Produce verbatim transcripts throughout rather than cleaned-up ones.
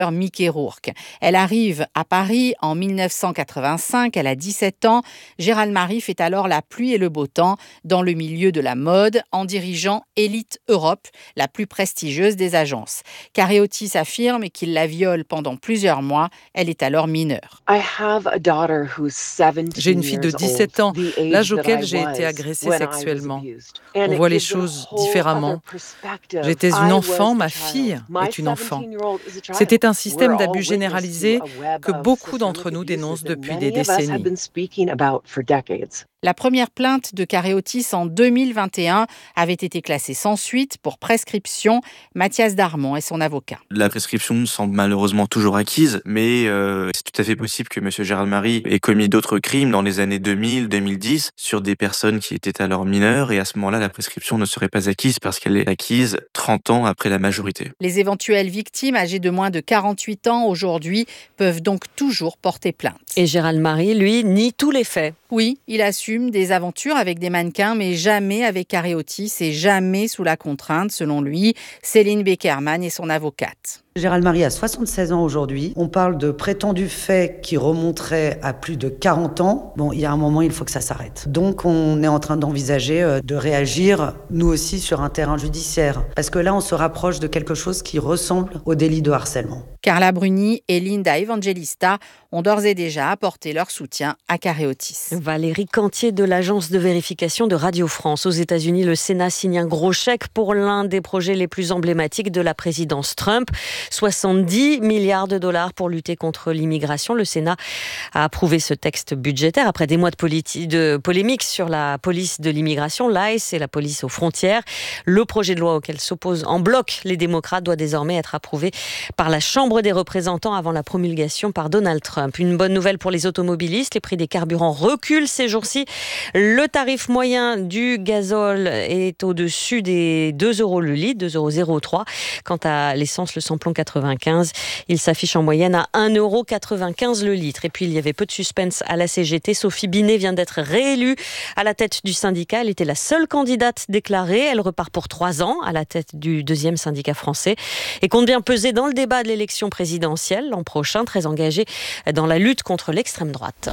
Mickey Rourke. Elle arrive à Paris en dix-neuf cent quatre-vingt-cinq, elle a dix-sept ans. Gérald Marie fait alors la pluie et le beau temps dans le milieu de la mode en dirigeant Elite Europe, la plus prestigieuse des agences. Carré Otis affirme qu'il la viole pendant plusieurs mois. Elle est alors mineure. J'ai une fille de dix-sept ans, l'âge auquel j'ai été agressée sexuellement. On voit les choses différemment. J'étais une enfant, ma fille est une enfant. C'était un système d'abus généralisé que beaucoup d'entre nous dénoncent depuis des décennies. La première plainte de Carré Otis en deux mille vingt et un avait été classée sans suite pour prescription. Mathias Darmon est son avocat. La prescription semble malheureusement toujours acquise, mais euh, c'est tout à fait possible que M. Gérald Marie ait commis d'autres crimes dans les années deux mille, deux mille dix sur des personnes qui étaient alors mineures, et à ce moment-là, la prescription ne serait pas acquise parce qu'elle est acquise trente ans après la majorité. Les éventuelles victimes âgées de moins de quarante-huit ans aujourd'hui peuvent donc toujours porter plainte. Et Gérald Marie, lui, nie tous les faits. Oui, il assume des aventures avec des mannequins, mais jamais avec Carré Otis et jamais sous la contrainte, selon lui. Céline Beckerman est son avocate. Gérald Marie a soixante-seize ans aujourd'hui. On parle de prétendus faits qui remonteraient à plus de quarante ans. Bon, il y a un moment, il faut que ça s'arrête. Donc, on est en train d'envisager de réagir, nous aussi, sur un terrain judiciaire. Parce que là, on se rapproche de quelque chose qui ressemble au délit de harcèlement. Carla Bruni et Linda Evangelista ont d'ores et déjà apporté leur soutien à Carré Otis. Valérie Cantier de l'agence de vérification de Radio France. Aux États-Unis, le Sénat signe un gros chèque pour l'un des projets les plus emblématiques de la présidence Trump. soixante-dix milliards de dollars pour lutter contre l'immigration. Le Sénat a approuvé ce texte budgétaire après des mois de, politi- de polémiques sur la police de l'immigration, l'I C E et la police aux frontières. Le projet de loi auquel s'opposent en bloc les démocrates doit désormais être approuvé par la Chambre des représentants avant la promulgation par Donald Trump. Une bonne nouvelle pour les automobilistes, les prix des carburants reculent ces jours-ci. Le tarif moyen du gazole est au-dessus des deux euros le litre, deux euros zéro trois. Quant à l'essence, le samplon quatre-vingt-quinze, il s'affiche en moyenne à un euro quatre-vingt-quinze le litre. Et puis il y avait peu de suspense à la C G T. Sophie Binet vient d'être réélue à la tête du syndicat. Elle était la seule candidate déclarée. Elle repart pour trois ans à la tête du deuxième syndicat français et compte bien peser dans le débat de l'élection présidentielle l'an prochain, très engagée dans la lutte contre l'extrême droite.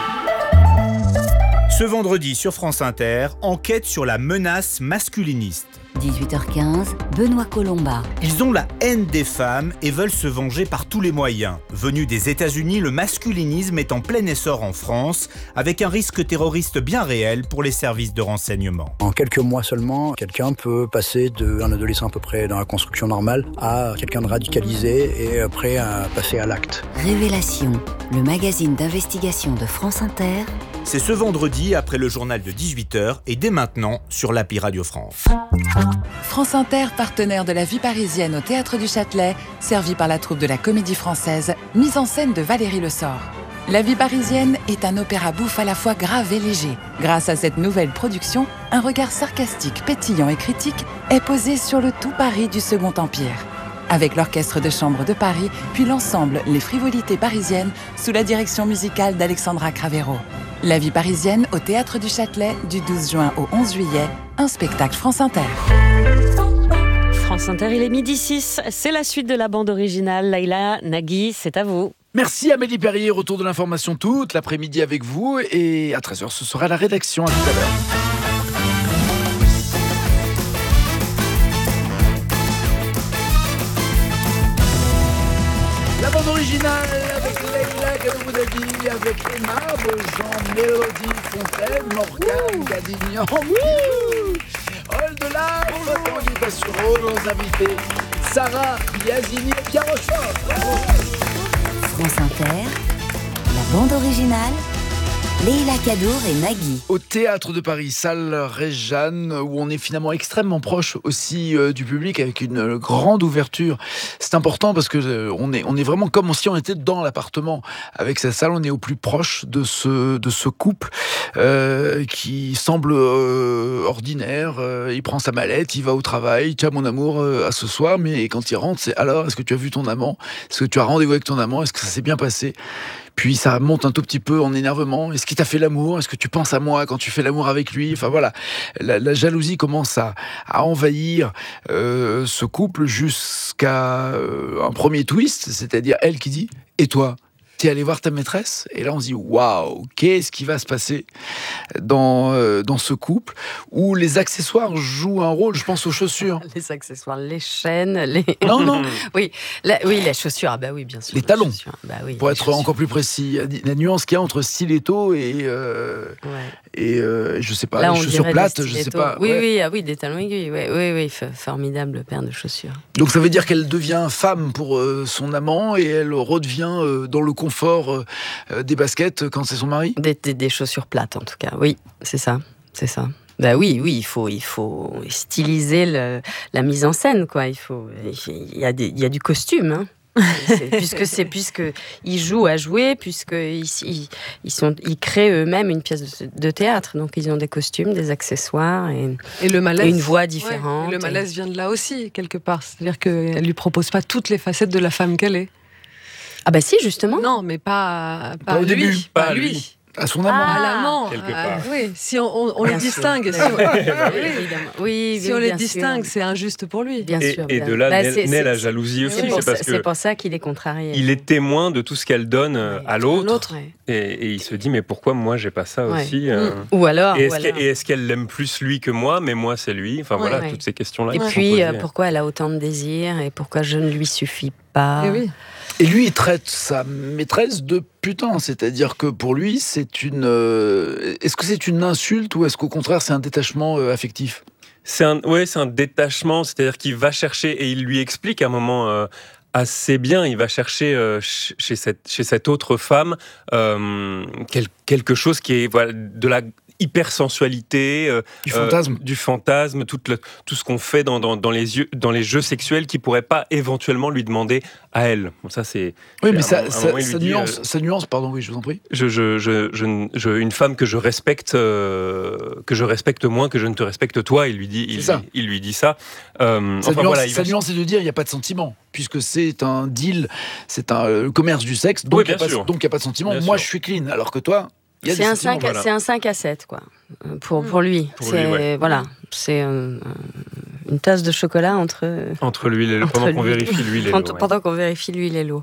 Ce vendredi sur France Inter, enquête sur la menace masculiniste. dix-huit heures quinze, Benoît Colomba. Ils ont la haine des femmes et veulent se venger par tous les moyens. Venu des États-Unis, le masculinisme est en plein essor en France, avec un risque terroriste bien réel pour les services de renseignement. En quelques mois seulement, quelqu'un peut passer d'un adolescent à peu près dans la construction normale à quelqu'un de radicalisé et après à passer à l'acte. Révélation, le magazine d'investigation de France Inter. C'est ce vendredi après le journal de dix-huit heures et dès maintenant sur l'appli Radio France. France Inter, partenaire de la vie parisienne au Théâtre du Châtelet, servi par la troupe de la Comédie Française, mise en scène de Valérie Le Sort. La vie parisienne est un opéra bouffe à la fois grave et léger. Grâce à cette nouvelle production, un regard sarcastique, pétillant et critique est posé sur le tout Paris du Second Empire. Avec l'Orchestre de Chambre de Paris, puis l'ensemble Les Frivolités parisiennes, sous la direction musicale d'Alexandra Cravero. La vie parisienne au Théâtre du Châtelet, du douze juin au onze juillet, un spectacle France Inter. France Inter, il est midi six, c'est la suite de la bande originale. Leïla Nagui, c'est à vous. Merci Amélie Perrier, retour de l'information toute l'après-midi avec vous, et à treize heures ce sera la rédaction. À tout à l'heure. La bande originale avec Leïla Kadouboudadi, avec Emma Beaujean, Mélodie Fontaine, Morgane Gadignan, Oldelaf, Olivier Bassureau, nos invités Sarah Biazini et Pierre Rochefort. France Inter, la bande originale, Leïla Kadour et Nagui. Au Théâtre de Paris, salle Réjeanne, où on est finalement extrêmement proche aussi euh, du public, avec une euh, grande ouverture. C'est important parce que euh, on est, on est vraiment comme si on était dans l'appartement. Avec cette salle, on est au plus proche de ce, de ce couple euh, qui semble euh, ordinaire. Euh, il prend sa mallette, il va au travail. Tiens, mon amour, euh, à ce soir. Mais quand il rentre, c'est alors, est-ce que tu as vu ton amant ? Est-ce que tu as rendez-vous avec ton amant ? Est-ce que ça s'est bien passé ? puis ça monte un tout petit peu en énervement. Est-ce qu'il t'a fait l'amour ? Est-ce que tu penses à moi quand tu fais l'amour avec lui ? Enfin voilà, la, la jalousie commence à, à envahir euh, ce couple jusqu'à euh, un premier twist, c'est-à-dire elle qui dit « Et toi ? T'es allé voir ta maîtresse ?» Et là, on se dit « Waouh, qu'est-ce qui va se passer dans, euh, dans ce couple où les accessoires jouent un rôle ?» Je pense aux chaussures. Les accessoires, les chaînes, les... Non, non. oui, la, oui, les chaussures, ah bah oui, bien sûr. Les talons. Bah oui, Pour les être chaussures. encore plus précis, la nuance qu'il y a entre stiletto et, euh, ouais. et euh, je sais pas, Là, les on chaussures plates, je sais pas. Oui, ouais. oui, ah oui, des talons aiguilles, oui, oui, oui, formidable paire de chaussures. Donc ça veut dire qu'elle devient femme pour euh, son amant et elle redevient euh, dans le confort euh, des baskets quand c'est son mari. Des, des, des chaussures plates, en tout cas. Oui, c'est ça, c'est ça. Bah oui, oui, il faut, il faut styliser le, la mise en scène, quoi. Il faut, il y a des, il y a du costume, hein. C'est, puisque c'est puisque ils jouent à jouer, puisque ils, ils, ils sont, ils créent eux-mêmes une pièce de, de théâtre, donc ils ont des costumes, des accessoires et, et, le malaise, et une voix différente. Ouais, et le malaise vient de là aussi quelque part, c'est-à-dire qu'elle lui propose pas toutes les facettes de la femme qu'elle est. Ah bah si, justement. Non, mais pas pas, pas au lui, début, pas, pas lui. lui. À son amant. Ah, à l'amant. Quelque Ah, part. oui, si on, on, on les distingue. Si on, oui, si on les distingue, c'est injuste pour lui. Bien et, sûr. Et bien. de là bah, naît, c'est, naît c'est, la jalousie aussi. C'est pour, c'est parce ça, que c'est pour ça qu'il est contrarié. Il est témoin de tout ce qu'elle donne ouais, à l'autre. l'autre ouais. et, et il se dit, mais pourquoi moi j'ai pas ça ouais. aussi euh... Ou alors. Et est-ce, ou alors. et est-ce qu'elle l'aime plus lui que moi, mais moi c'est lui. Enfin ouais, voilà, ouais. toutes ces questions-là. Et puis, euh, pourquoi elle a autant de désirs et pourquoi je ne lui suffis pas. Et oui. Et lui, il traite sa maîtresse de putain, c'est-à-dire que pour lui, c'est une. Euh, est-ce que c'est une insulte ou est-ce qu'au contraire, c'est un détachement euh, affectif ? C'est un, ouais, c'est un détachement, c'est-à-dire qu'il va chercher et il lui explique à un moment. Euh, assez bien, il va chercher euh, chez, cette, chez cette autre femme euh, quel, quelque chose qui est voilà, de la hypersensualité, euh, du fantasme, euh, du fantasme, tout, le, tout ce qu'on fait dans, dans, dans, les yeux, dans les jeux sexuels qui pourrait pas éventuellement lui demander à elle. Bon, ça c'est. Oui, mais ça, un, ça, un ça, dit, nuance, euh, ça nuance. Pardon, oui, je vous en prie. Je, je, je, je, je, une femme que je respecte, euh, que je respecte moins que je ne te respecte toi. Il lui dit, il, ça. il lui dit ça. Euh, ça enfin, nuance, voilà, ça va... nuance, c'est de dire il n'y a pas de sentiment, puisque c'est un deal, c'est un euh, commerce du sexe, donc il oui, n'y a, a pas de sentiment. Bien Moi, sûr. je suis clean, alors que toi. C'est un, cinq, voilà. c'est un cinq à sept, quoi, pour, pour lui. Pour c'est, lui ouais. voilà, c'est un, une tasse de chocolat entre... Entre l'huile et l'eau, pendant qu'on vérifie l'huile et l'eau. Ouais. Pendant qu'on vérifie l'huile et l'eau.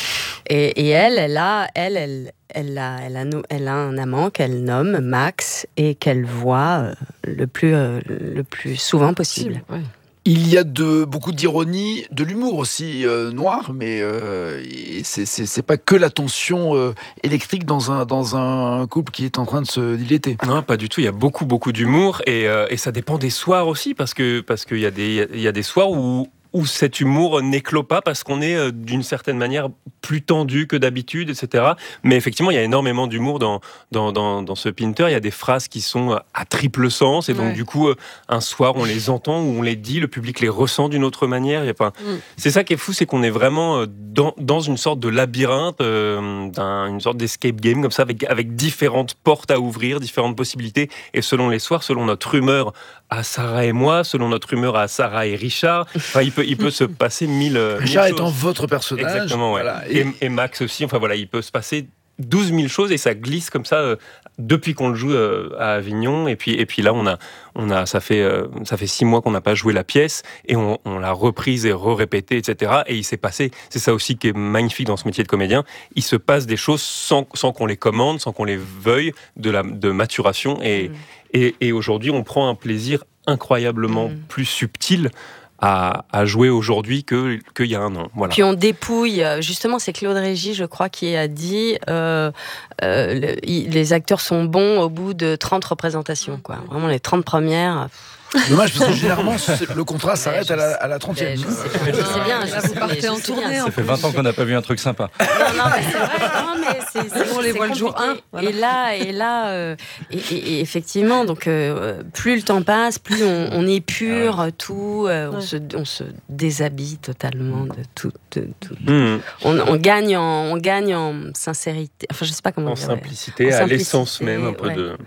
Et, et elle, elle a, elle, elle, elle, a, elle, a, elle a un amant qu'elle nomme Max et qu'elle voit le plus, le plus souvent possible. Ouais. Il y a de, beaucoup d'ironie, de l'humour aussi euh, noir, mais euh, c'est, c'est, c'est pas que la tension euh, électrique dans un, dans un couple qui est en train de se dilater. Non, pas du tout. Il y a beaucoup, beaucoup d'humour et, euh, et ça dépend des soirs aussi, parce que parce qu'il y a des, il y a des soirs où où cet humour n'éclot pas parce qu'on est euh, d'une certaine manière plus tendu que d'habitude, et cetera. Mais effectivement, il y a énormément d'humour dans, dans, dans, dans ce Pinter. Il y a des phrases qui sont à triple sens et donc ouais. du coup, euh, un soir, on les entend ou on les dit, le public les ressent d'une autre manière. Il y a pas... mm. C'est ça qui est fou, c'est qu'on est vraiment dans, dans une sorte de labyrinthe, euh, d'un, une sorte d'escape game comme ça, avec, avec différentes portes à ouvrir, différentes possibilités. Et selon les soirs, selon notre humeur à Sarah et moi, selon notre humeur à Sarah et Richard, enfin, il peut il peut se passer mille. Richard mille étant votre personnage. Exactement, ouais. Voilà. Et, et Max aussi. Enfin voilà, il peut se passer douze mille choses et ça glisse comme ça euh, depuis qu'on le joue euh, à Avignon. Et puis et puis là, on a on a ça fait euh, ça fait six mois qu'on n'a pas joué la pièce et on, on l'a reprise et re-répétée, et cetera. Et il s'est passé. C'est ça aussi qui est magnifique dans ce métier de comédien. Il se passe des choses sans sans qu'on les commande, sans qu'on les veuille, de la de maturation. Et mmh. et, et aujourd'hui, on prend un plaisir incroyablement mmh. plus subtil À, à jouer aujourd'hui que, qu'il y a un an. Voilà. Puis on dépouille, justement c'est Claude Régis je crois qui a dit euh, euh, le, il, les acteurs sont bons au bout de trente représentations, quoi. Vraiment les trente premières. Dommage parce que généralement le contrat s'arrête à la, à la trentième. Je sais, je sais bien, là vous partez en tournée. Ça fait vingt ans qu'on n'a pas vu un truc sympa. Non, non, mais c'est vrai, non, mais c'est, c'est, on les c'est voit le jour un. Voilà. Et là, et là, euh, et, et, et effectivement, donc euh, plus le temps passe, plus on, on épure ah ouais. tout, euh, on, ouais. se, on se déshabille totalement de tout. De, tout. Mmh. On, on gagne en, on gagne en sincérité. Enfin, je sais pas comment en dire. Simplicité, Ouais. En à simplicité, l'essence même un peu ouais. de.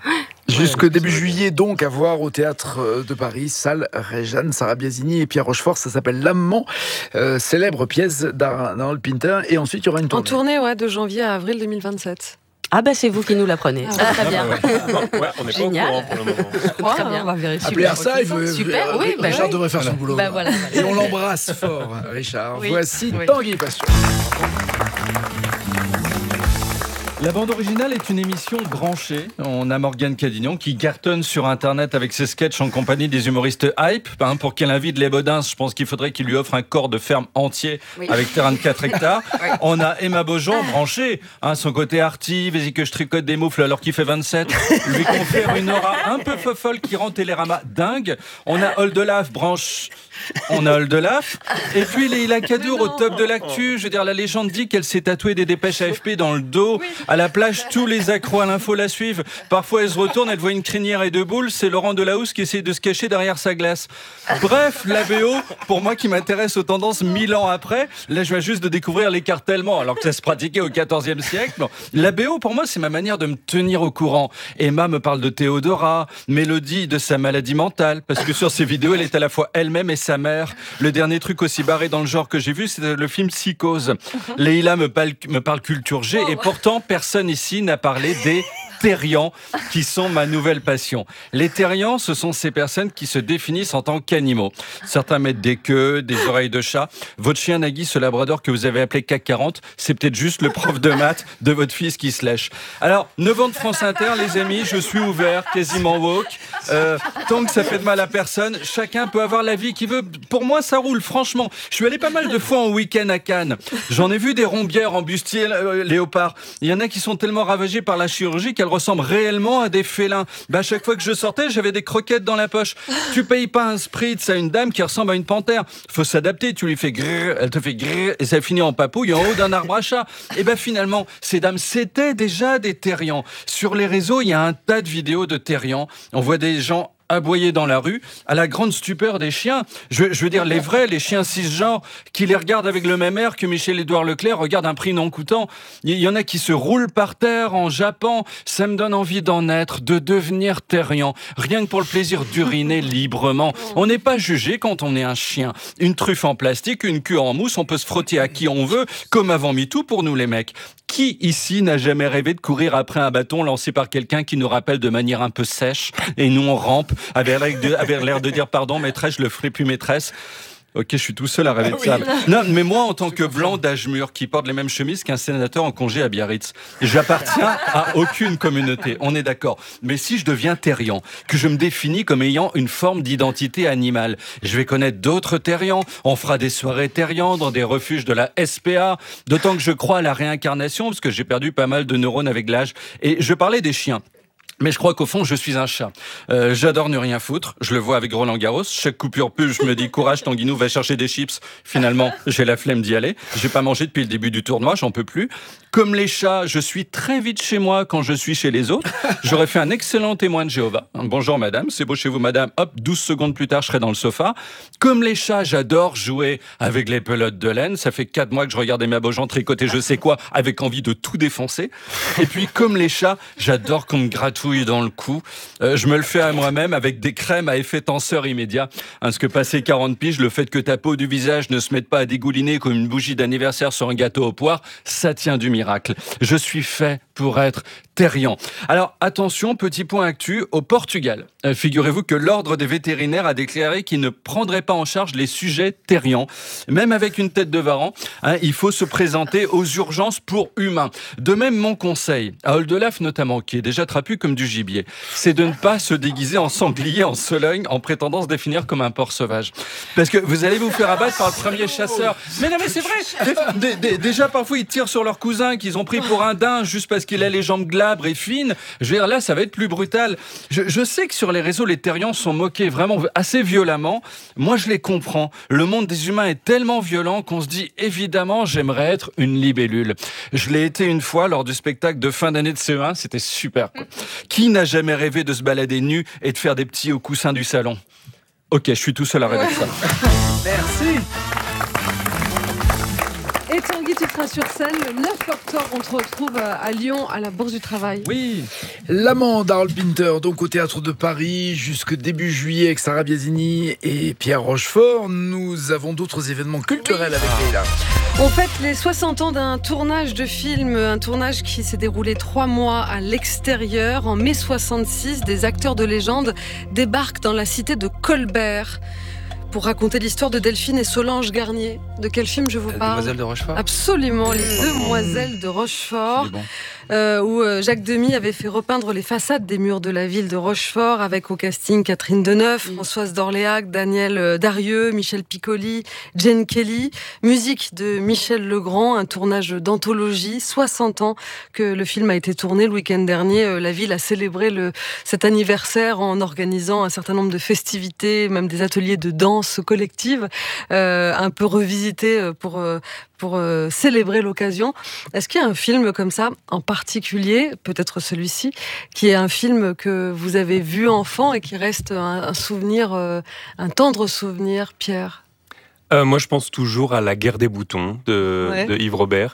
Jusque ouais, début juillet, donc, à voir au Théâtre de Paris, salle Réjeanne, Sarah Biasini et Pierre Rochefort. Ça s'appelle L'Amant, euh, célèbre pièce d'Harold Pinter. Et ensuite, il y aura une tournée. En tournée, ouais, de janvier à avril deux mille vingt-sept. Ah bah c'est vous qui nous l'apprenez. Ah, ah, très bien. Ouais, on n'est pas au courant pour le moment. Crois, très bien. On va vérifier. Appelez à ça, il faut, super. Oui, bah Richard oui. devrait faire son boulot. Bah, voilà, voilà. Et on l'embrasse fort, Richard. Oui. Voici oui. Tanguy Passion. La bande originale est une émission branchée. On a Morgane Cadignan qui cartonne sur Internet avec ses sketchs en compagnie des humoristes hype. Hein, pour qu'elle invite les Bodins, je pense qu'il faudrait qu'il lui offre un corps de ferme entier oui. avec terrain de quatre hectares. Oui. On a Emma Beaujean branchée. Hein, son côté arty, vas-y que je tricote des moufles alors qu'il fait vingt-sept. Lui confère une aura un peu fofolle qui rend Télérama dingue. On a Oldelaf branche... On a Oldelaf. Et puis Leïla Kadour au top de l'actu. Je veux dire, la légende dit qu'elle s'est tatouée des dépêches A F P dans le dos. Oui. À la plage, tous les accros à l'info la suivent. Parfois, elle se retourne, elle voit une crinière et deux boules. C'est Laurent Delahousse qui essaie de se cacher derrière sa glace. Bref, la B O, pour moi qui m'intéresse aux tendances mille ans après, là, je viens juste de découvrir l'écartèlement, alors que ça se pratiquait au quatorzième siècle. Bon, la B O, pour moi, c'est ma manière de me tenir au courant. Emma me parle de Théodora, Mélodie de sa maladie mentale, parce que sur ses vidéos, elle est à la fois elle-même et sa mère. Le dernier truc aussi barré dans le genre que j'ai vu, c'est le film Psychose. Leïla me parle, me parle culture G, et pourtant, personne ici n'a parlé des terriens, qui sont ma nouvelle passion. Les terriens, ce sont ces personnes qui se définissent en tant qu'animaux. Certains mettent des queues, des oreilles de chat. Votre chien Nagui, ce labrador que vous avez appelé C A C quarante, c'est peut-être juste le prof de maths de votre fils qui se lèche. Alors, neuf ans de France Inter, les amis, je suis ouvert, quasiment woke. Euh, tant que ça fait de mal à personne, chacun peut avoir la vie qu'il veut. Pour moi, ça roule, franchement. Je suis allé pas mal de fois en week-end à Cannes. J'en ai vu des rombières en bustier euh, léopard. Il y en a qui sont tellement ravagés par la chirurgie qu'elles ressemblent réellement à des félins. Bah, à chaque fois que je sortais, j'avais des croquettes dans la poche. Tu payes pas un spritz à une dame qui ressemble à une panthère. Faut s'adapter. Tu lui fais grrr, elle te fait grrr, et ça finit en papouille en haut d'un arbre à chat. Et ben finalement, ces dames, c'était déjà des terriens. Sur les réseaux, il y a un tas de vidéos de terriens. On voit des gens aboyer dans la rue, à la grande stupeur des chiens. Je, je veux dire, les vrais, les chiens cisgenres, qui les regardent avec le même air que Michel-Édouard Leclerc regarde un prix non coûtant. Il y en a qui se roulent par terre en jappant. Ça me donne envie d'en être, de devenir terrien. Rien que pour le plaisir d'uriner librement. On n'est pas jugé quand on est un chien. Une truffe en plastique, une queue en mousse, on peut se frotter à qui on veut, comme avant MeToo pour nous les mecs. Qui ici n'a jamais rêvé de courir après un bâton lancé par quelqu'un qui nous rappelle de manière un peu sèche, et nous on rampe avec l'air de dire pardon maîtresse, je le ferai plus maîtresse. Ok, je suis tout seul à rêver de ça. Non, mais moi, en tant que blanc d'âge mûr qui porte les mêmes chemises qu'un sénateur en congé à Biarritz, j'appartiens à aucune communauté, on est d'accord. Mais si je deviens terrien, que je me définis comme ayant une forme d'identité animale, je vais connaître d'autres terriens, on fera des soirées terriens dans des refuges de la S P A, d'autant que je crois à la réincarnation, parce que j'ai perdu pas mal de neurones avec l'âge. Et je parlais des chiens. Mais je crois qu'au fond, je suis un chat. Euh, j'adore ne rien foutre. Je le vois avec Roland Garros. Chaque coupure pub, je me dis, courage Tanguinou, va chercher des chips. Finalement, j'ai la flemme d'y aller. J'ai pas mangé depuis le début du tournoi, j'en peux plus. Comme les chats, je suis très vite chez moi quand je suis chez les autres. J'aurais fait un excellent témoin de Jéhovah. Bonjour madame, c'est beau chez vous madame. Hop, douze secondes plus tard, je serai dans le sofa. Comme les chats, j'adore jouer avec les pelotes de laine. Ça fait quatre mois que je regardais ma Beaujean tricoter je sais quoi, avec envie de tout défoncer. Et puis, comme les chats, j'adore qu'on me gratouille dans le cou. Euh, je me le fais à moi-même avec des crèmes à effet tenseur immédiat. Parce que passé quarante piges, le fait que ta peau du visage ne se mette pas à dégouliner comme une bougie d'anniversaire sur un gâteau aux poires, ça tient du miracle. Je suis fait pour être terrien. Alors attention, petit point actu, au Portugal. Euh, figurez-vous que l'ordre des vétérinaires a déclaré qu'il ne prendrait pas en charge les sujets terriens. Même avec une tête de varan, hein, il faut se présenter aux urgences pour humains. De même, mon conseil, à Oldelaf notamment, qui est déjà trapu comme du gibier, c'est de ne pas se déguiser en sanglier, en sologne, en prétendant se définir comme un porc sauvage. Parce que vous allez vous faire abattre par le premier chasseur. Mais non, mais c'est vrai. Dé- dé- déjà, parfois, ils tirent sur leur cousin qu'ils ont pris pour un daim juste parce qu'il a les jambes glabres et fines. Je veux dire, là, ça va être plus brutal. Je, je sais que sur les réseaux, les terriens sont moqués vraiment assez violemment. Moi, je les comprends. Le monde des humains est tellement violent qu'on se dit, évidemment, j'aimerais être une libellule. Je l'ai été une fois lors du spectacle de fin d'année de C E un. C'était super, quoi. Qui n'a jamais rêvé de se balader nu et de faire des petits au coussin du salon? Ok, je suis tout seul à rêver de ça. Merci. Et Tanguy, tu sera sur scène le neuf octobre. On se retrouve à Lyon, à la Bourse du Travail. Oui. L'Amant d'Harold Pinter, donc au Théâtre de Paris, jusque début juillet avec Sarah Biasini et Pierre Rochefort. Nous avons d'autres événements culturels avec Leïla. On fête les soixante ans d'un tournage de film, un tournage qui s'est déroulé trois mois à l'extérieur. En mai soixante-six, des acteurs de légende débarquent dans la cité de Colbert pour raconter l'histoire de Delphine et Solange Garnier. De quel film je vous parle ? Demoiselles de Rochefort ? Absolument, Les Demoiselles de Rochefort, bon. euh, où Jacques Demy avait fait repeindre les façades des murs de la ville de Rochefort, avec au casting Catherine Deneuve, mmh. Françoise d'Orléac, Daniel Darieux, Michel Piccoli, Jane Kelly. Musique de Michel Legrand, un tournage d'anthologie. soixante ans que le film a été tourné. Le week-end dernier, la ville a célébré le, cet anniversaire en organisant un certain nombre de festivités, même des ateliers de danse collective, euh, un peu revisité pour, euh, pour euh, célébrer l'occasion. Est-ce qu'il y a un film comme ça, en particulier, peut-être celui-ci, qui est un film que vous avez vu enfant et qui reste un, un souvenir, euh, un tendre souvenir, Pierre ? euh, Moi, je pense toujours à La guerre des boutons de, ouais. de Yves Robert.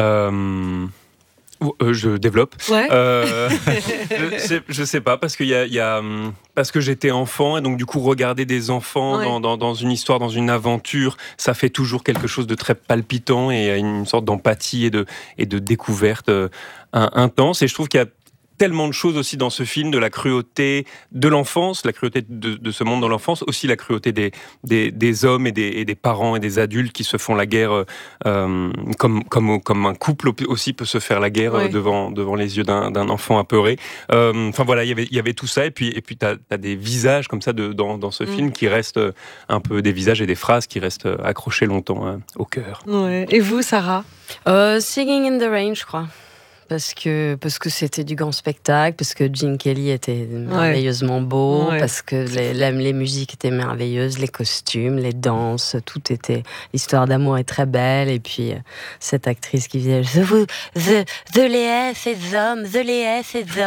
Euh... Euh, je développe. Ouais. Euh, je, sais, je sais pas parce qu'il y a, il y a parce que j'étais enfant et donc du coup regarder des enfants ouais. dans, dans, dans une histoire, dans une aventure, ça fait toujours quelque chose de très palpitant et une sorte d'empathie et de et de découverte euh, intense. Et je trouve qu'il y a tellement de choses aussi dans ce film, de la cruauté de l'enfance, la cruauté de, de ce monde dans l'enfance, aussi la cruauté des, des, des hommes et des, et des parents et des adultes qui se font la guerre euh, comme, comme, comme un couple aussi peut se faire la guerre oui. devant, devant les yeux d'un, d'un enfant apeuré. Euh, enfin voilà, y avait, y avait tout ça et puis, et puis t'as, t'as des visages comme ça de, dans, dans ce mmh. film qui restent un peu, des visages et des phrases qui restent accrochés longtemps hein, au cœur. Ouais. Et vous, Sarah ? euh, Singing in the Rain, je crois. Parce que, parce que c'était du grand spectacle, parce que Gene Kelly était merveilleusement beau, ouais. parce que les, les, les musiques étaient merveilleuses, les costumes, les danses, tout était... L'histoire d'amour est très belle, et puis euh, cette actrice qui disait « The, the, the Léa, ces hommes, The Léa, ces hommes »,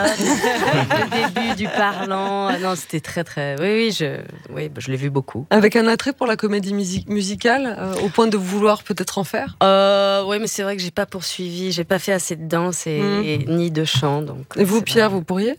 le début du parlant, non, c'était très très... Oui, oui, je, oui, je l'ai vu beaucoup. Avec un attrait pour la comédie music- musicale, euh, au point de vouloir peut-être en faire euh, Oui, mais c'est vrai que j'ai pas poursuivi, j'ai pas fait assez de danse, et Et, et ni de chant. Donc, et vous, Pierre, vrai. Vous pourriez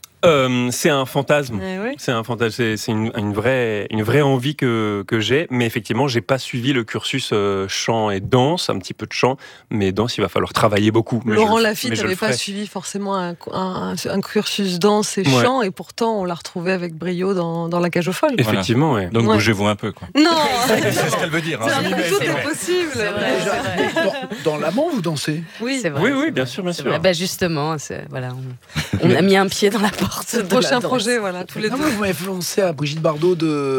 euh, c'est un fantasme. Eh oui. C'est un fantasme. C'est, c'est une, une vraie, une vraie envie que, que j'ai. Mais effectivement, j'ai pas suivi le cursus euh, chant et danse, un petit peu de chant, mais danse, il va falloir travailler beaucoup. Mais Laurent je, Lafitte n'avait pas suivi forcément un, un, un cursus danse et ouais. chant, et pourtant on l'a retrouvé avec brio dans, dans La Cage aux Folles. Effectivement, voilà. ouais. Donc ouais. bougez-vous un peu, quoi. Non. C'est ce qu'elle veut dire. Hein. C'est vrai, tout est, est possible. C'est vrai, c'est vrai. Dans, dans l'amant, vous dansez ? Oui, c'est vrai. Oui, oui, bien sûr, bien sûr. Bah justement, c'est, voilà, on, on a mis un pied dans la porte. Le prochain projet, voilà, tous les non, deux. Vous m'avez influencé à Brigitte Bardot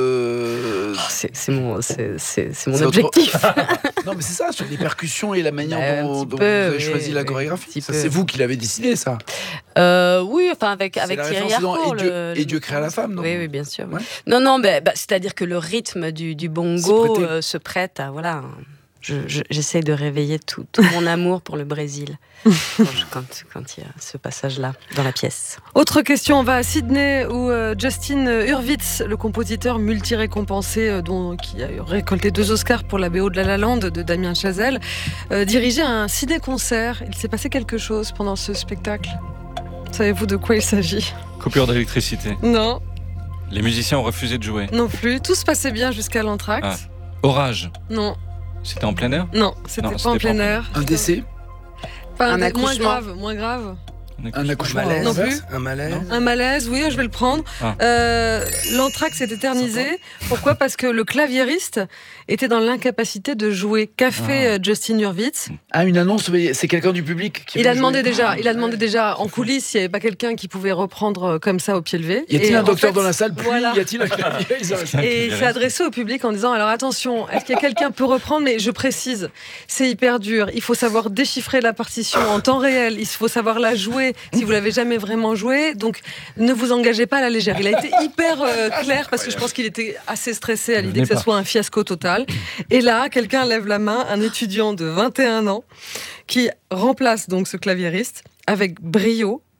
de. Oh, c'est, c'est mon, c'est, c'est, c'est mon c'est objectif. Votre... non, mais c'est ça, sur les percussions et la manière bah, dont, dont peu, vous avez oui, choisi oui, la chorégraphie. Ça, c'est vous qui l'avez décidé, ça. Euh, oui, enfin avec avec Thierry Harcourt. Et, le... et Dieu créa la femme, non ? Oui, oui, bien sûr. Ouais. Non, non, bah, bah, c'est-à-dire que le rythme du, du bongo euh, se prête à voilà. Je, je, j'essaie de réveiller tout, tout mon amour pour le Brésil quand, quand il y a ce passage-là dans la pièce. Autre question, on va à Sydney où euh, Justin Hurwitz, le compositeur multi-récompensé euh, dont, qui a récolté deux Oscars pour la B O de La La Land de Damien Chazelle, euh, dirigeait un ciné-concert. Il s'est passé quelque chose pendant ce spectacle. Savez-vous de quoi il s'agit ? Coupure d'électricité. Non. Les musiciens ont refusé de jouer. Non plus. Tout se passait bien jusqu'à l'entracte. Ah. Orage. Non. C'était en plein air ? Non, c'était non, pas c'était en plein air. Un décès ? Pas un, un accouchement. Moins grave, moins grave. Un accouchement. Un malaise. Non plus. Un malaise. Non. Un malaise, oui, je vais le prendre. Ah. Euh, l'entracte s'est éternisé. Pourquoi ? Parce que le claviériste était dans l'incapacité de jouer. Qu'a fait ah. Justin Hurwitz ? Ah, une annonce, c'est quelqu'un du public qui il a demandé jouer. déjà. Il a demandé déjà en coulisses s'il n'y avait pas quelqu'un qui pouvait reprendre comme ça au pied levé. Y a-t-il et un docteur fait, dans la salle ? Puis voilà. Y a-t-il un clavier ? Et il s'est adressé au public en disant alors attention, est-ce qu'il y a quelqu'un qui peut reprendre ? Mais je précise, c'est hyper dur. Il faut savoir déchiffrer la partition en temps réel. Il faut savoir la jouer si vous l'avez jamais vraiment joué, donc ne vous engagez pas à la légère. Il a été hyper euh, clair parce que je pense qu'il était assez stressé à l'idée que ça soit un fiasco total. Et là, quelqu'un lève la main, un étudiant de vingt et un ans qui remplace donc ce claviériste avec brio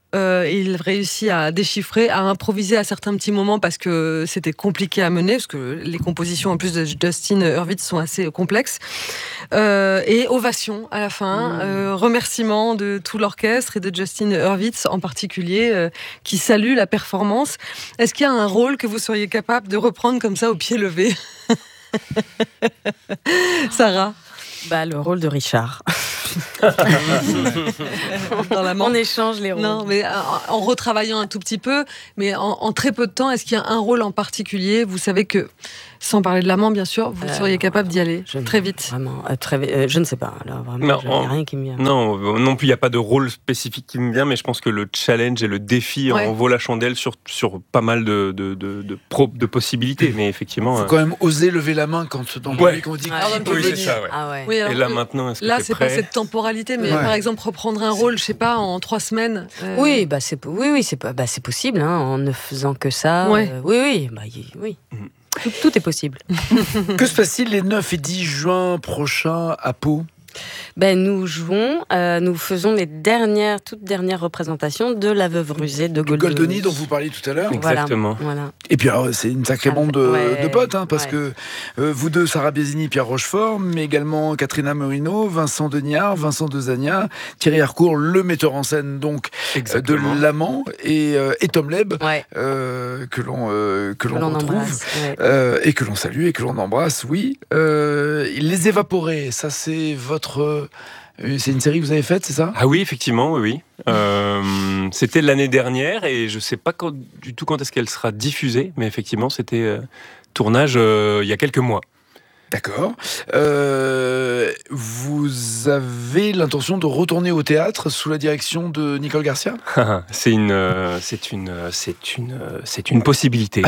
euh, il réussit à déchiffrer, à improviser à certains petits moments parce que c'était compliqué à mener, parce que les compositions en plus de Justin Hurwitz sont assez complexes. Euh, et ovation à la fin, mmh. euh, remerciements de tout l'orchestre et de Justin Hurwitz en particulier, euh, qui salue la performance. Est-ce qu'il y a un rôle que vous seriez capable de reprendre comme ça au pied levé? Sarah? Bah, le rôle de Richard. Dans la on échange les rôles. Non, mais en, en retravaillant un tout petit peu, mais en, en très peu de temps, est-ce qu'il y a un rôle en particulier? Vous savez que, sans parler de l'amant, bien sûr, vous euh, seriez capable d'y aller très vite. Vraiment, euh, très, euh, je ne sais pas. Alors, vraiment, il n'y a rien qui me vient. Non, non plus, il n'y a pas de rôle spécifique qui me vient, mais je pense que le challenge et le défi ouais. en vaut la chandelle sur, sur pas mal de, de, de, de, pro, de possibilités. Mais effectivement. Il faut euh... quand même oser lever la main quand dans le ouais. public on dit ah, qui oui, c'est ça, ouais. Ah ouais. Oui, alors, et là maintenant, est-ce que là, t'es c'est prêt? pas cette temporalité, mais ouais. par exemple, reprendre un rôle, je sais pas, en trois semaines. Euh... Oui, bah c'est, oui, oui, c'est, bah, c'est possible, hein, en ne faisant que ça. Ouais. Euh, oui, oui, bah, oui. Mm. Tout, tout est possible. Que se passe-t-il les neuf et dix juin prochains à Pau? Ben, nous jouons, euh, nous faisons les dernières, toutes dernières représentations de La Veuve rusée de Goldoni. Goldoni dont vous parliez tout à l'heure. Exactement. Voilà, voilà. Et puis alors, c'est une sacrée bande de, ouais, de potes, hein, parce ouais. que euh, vous deux, Sarah Biasini, Pierre Rochefort, mais également Katrina Merino, Vincent Deniard, Vincent Dezania, Thierry Harcourt, le metteur en scène donc euh, de L'Amant, et, euh, et Tom Leb, ouais. euh, que l'on euh, que, que l'on, l'on retrouve embrasse, ouais. euh, et que l'on salue et que l'on embrasse. Oui, euh, Les Évaporés, ça c'est votre C'est une série que vous avez faite, c'est ça? Ah oui, effectivement, oui. oui. Euh, c'était l'année dernière et je ne sais pas quand, du tout quand est-ce qu'elle sera diffusée, mais effectivement, c'était euh, tournage euh, il y a quelques mois. D'accord. Euh, vous avez l'intention de retourner au théâtre sous la direction de Nicole Garcia? C'est une, euh, c'est une, c'est une, euh, c'est une possibilité.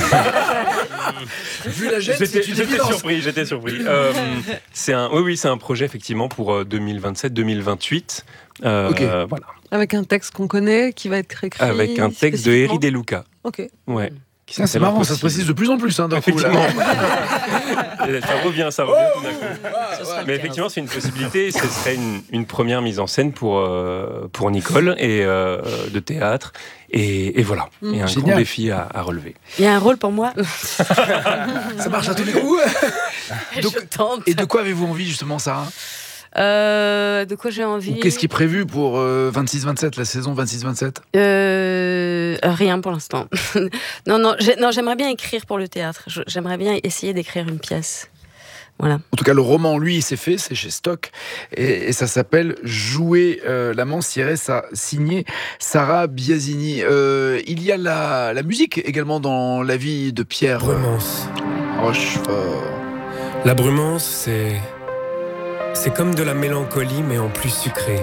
Vu la gêne, j'étais, c'est une j'étais surpris, j'étais surpris. Euh, c'est un, oui, oui, c'est un projet effectivement pour deux mille vingt-sept deux mille vingt-huit. Euh, okay. Voilà. Avec un texte qu'on connaît, qui va être écrit. Avec un texte de Eri De Luca. Ok. Ouais. Ça, c'est marrant, ça se précise de plus en plus hein, d'un coup. Là. ça revient, ça revient tout d'un coup. Ouais, ouais. Mais effectivement, c'est une possibilité. Ce serait une, une première mise en scène pour, euh, pour Nicole et euh, de théâtre. Et, et voilà, il y a un Génial. Grand défi à, à relever. Il y a un rôle pour moi. Ça marche à tous les coups. Donc, je tente. Et de quoi avez-vous envie justement, Sarah? Euh, de quoi j'ai envie? Ou qu'est-ce qui est prévu pour euh, vingt-six vingt-sept, la saison vingt-six vingt-sept? euh, Rien pour l'instant. non, non, j'ai, non, j'aimerais bien écrire pour le théâtre. J'aimerais bien essayer d'écrire une pièce. Voilà. En tout cas, le roman, lui, il s'est fait, c'est chez Stock, et, et ça s'appelle Jouer euh, l'amant, ça signé Sarah Biasini. Euh, il y a la, la musique également dans la vie de Pierre Brumance. Rochefort. La Brumance, c'est... C'est comme de la mélancolie, mais en plus sucré.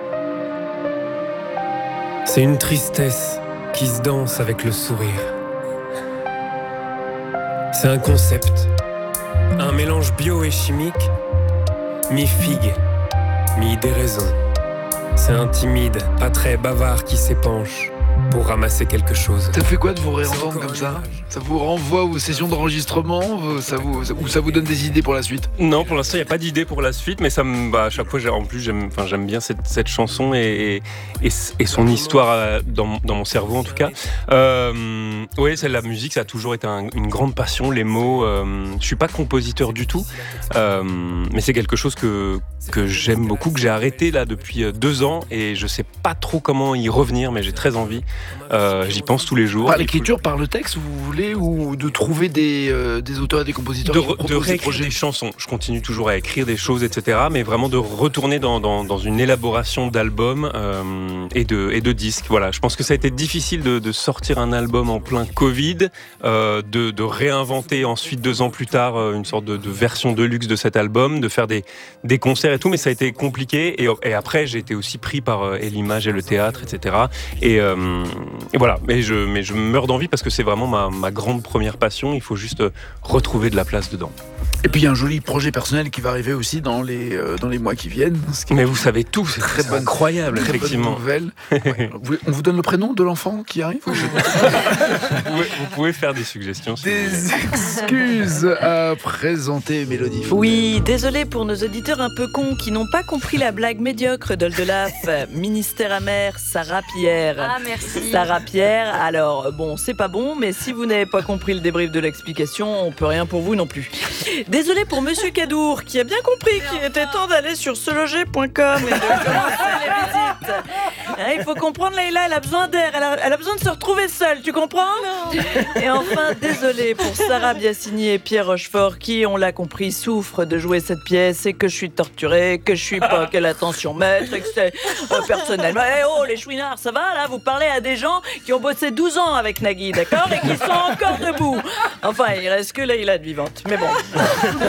C'est une tristesse qui se danse avec le sourire. C'est un concept, un mélange bio et chimique, mi-figue, mi-déraison. C'est un timide, pas très bavard qui s'épanche pour ramasser quelque chose. Ça fait quoi de vous réentendre comme ça? Ça vous renvoie aux sessions d'enregistrement, ça vous, ou ça vous donne des idées pour la suite? Non, pour l'instant, il n'y a pas d'idée pour la suite, mais ça me, bah, à chaque fois, en plus, j'aime, enfin, j'aime bien cette, cette chanson et, et, et son histoire dans, dans mon cerveau, en tout cas. Euh, oui, c'est la musique, ça a toujours été un, une grande passion, les mots. Euh, je ne suis pas compositeur du tout, euh, mais c'est quelque chose que, que j'aime beaucoup, que j'ai arrêté là depuis deux ans, et je ne sais pas trop comment y revenir, mais j'ai très envie. Euh, j'y pense tous les jours. Par l'écriture, par le texte, vous voulez, ou de trouver des, euh, des auteurs et des compositeurs de, qui proposent de réécrire des projets. Des chansons. Je continue toujours à écrire des choses, et cetera. Mais vraiment de retourner dans, dans, dans une élaboration d'albums euh, et, de, et de disques. Voilà. Je pense que ça a été difficile de, de sortir un album en plein Covid, euh, de, de réinventer ensuite deux ans plus tard une sorte de, de version de luxe de cet album, de faire des, des concerts et tout. Mais ça a été compliqué. Et, et après, j'ai été aussi pris par euh, et l'image et le théâtre, et cetera. Et, euh, et voilà. Mais je, mais je meurs d'envie parce que c'est vraiment ma, ma grande première passion. Il faut juste retrouver de la place dedans. Et puis il y a un joli projet personnel qui va arriver aussi dans les, euh, dans les mois qui viennent. Mais vous savez tout, c'est très bonne, incroyable, très effectivement. Bonne nouvelle. Ouais. On vous donne le prénom de l'enfant qui arrive? vous, pouvez, vous pouvez faire des suggestions. Des excuses à présenter, Mélodie. Oui, désolé pour nos auditeurs un peu cons qui n'ont pas compris la blague médiocre d'Oldelaf. Ministère amer, Sarah Pierre. Ah, merci. Sarah Pierre, alors bon, c'est pas bon, mais si vous n'avez pas compris le débrief de l'explication, on peut rien pour vous non plus. Désolé pour Monsieur Cadour, qui a bien compris qu'il était temps d'aller sur seloger point com et de commencer les visites. Hein, il faut comprendre, Leïla, elle a besoin d'air, elle a, elle a besoin de se retrouver seule, tu comprends? Non. Et enfin, désolé pour Sarah Biassini et Pierre Rochefort, qui, on l'a compris, souffrent de jouer cette pièce et que je suis torturée, que je suis pas quelle attention maître, et que c'est euh, personnellement. Eh oh, les chouinards, ça va là? Vous parlez à des gens qui ont bossé douze ans avec Nagui, d'accord? Et qui sont encore debout. Enfin, il reste que Leïla de vivante. Mais bon.